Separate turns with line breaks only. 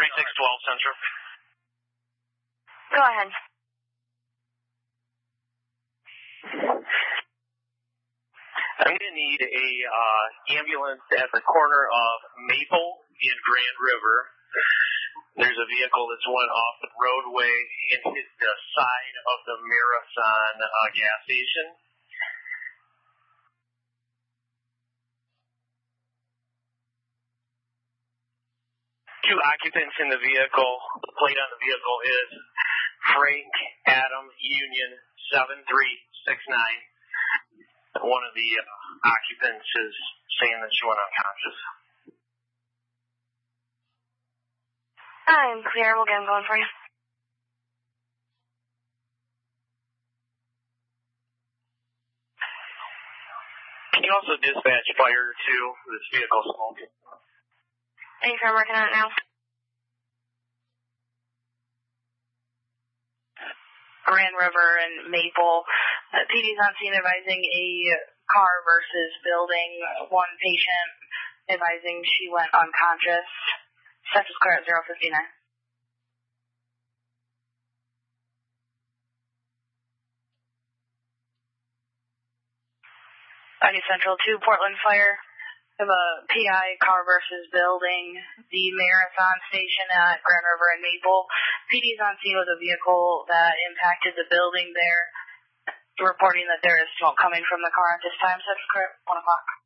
4612 Central.
Go ahead.
I'm going to need a ambulance at the corner of Maple and Grand River. There's a vehicle that's went off the roadway and hit the side of the Marathon gas station. Two occupants in the vehicle. The plate on the vehicle is Frank Adam Union 7369. One of the occupants is saying that she went unconscious.
I'm clear. We'll get him going for you.
Can you also dispatch fire to this vehicle smoke?
Thanks, I'm working on it now.
Grand River and Maple. PD's on scene advising a car versus building. One patient advising she went unconscious. Central's clear at 059. Central 2, Portland Fire. We have a PI car versus building. The Marathon station at Grand River and Maple. PD's on scene with a vehicle that impacted the building there. Reporting that there is smoke coming from the car at this time. Central clear at 1 o'clock.